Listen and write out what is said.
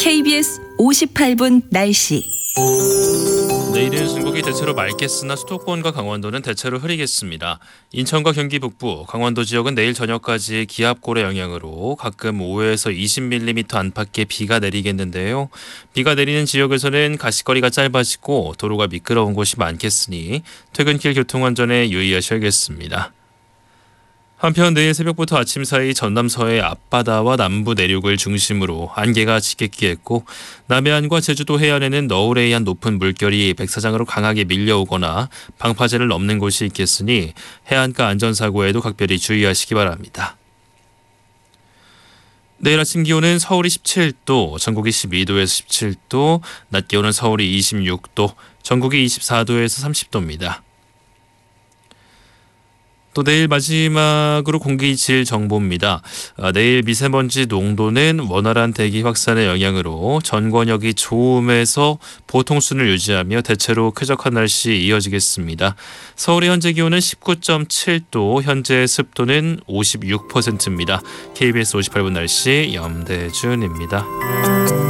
KBS 58분 날씨. 내일은 전국이 대체로 맑겠으나 수도권과 강원도는 대체로 흐리겠습니다. 인천과 경기 북부, 강원도 지역은 내일 저녁까지 기압골의 영향으로 가끔 5에서 20mm 안팎의 비가 내리겠는데요. 비가 내리는 지역에서는 가시거리가 짧아지고 도로가 미끄러운 곳이 많겠으니 퇴근길 교통안전에 유의하셔야겠습니다. 한편 내일 새벽부터 아침 사이 전남 서해 앞바다와 남부 내륙을 중심으로 안개가 짙겠고 남해안과 제주도 해안에는 너울에 의한 높은 물결이 백사장으로 강하게 밀려오거나 방파제를 넘는 곳이 있겠으니 해안가 안전사고에도 각별히 주의하시기 바랍니다. 내일 아침 기온은 서울이 17도, 전국이 12도에서 17도, 낮 기온은 서울이 26도, 전국이 24도에서 30도입니다. 또 내일 마지막으로 공기질 정보입니다. 내일 미세먼지 농도는 원활한 대기 확산의 영향으로 전 권역이 좋음에서 보통 수준을 유지하며 대체로 쾌적한 날씨 이어지겠습니다. 서울의 현재 기온은 19.7도, 현재 습도는 56%입니다. KBS 58분 날씨 염대준입니다.